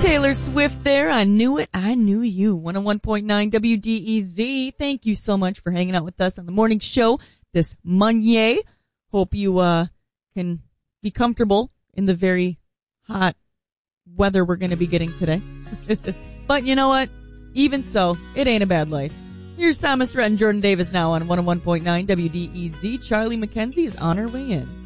Taylor Swift there. I knew it. I knew you. 101.9 WDEZ. Thank you so much for hanging out with us on the morning show this Monday. Hope you can be comfortable in the very hot weather we're going to be getting today. But you know what? Even so, it ain't a bad life. Here's Thomas Rhett and Jordan Davis now on 101.9 WDEZ. Charlie McKenzie is on her way in.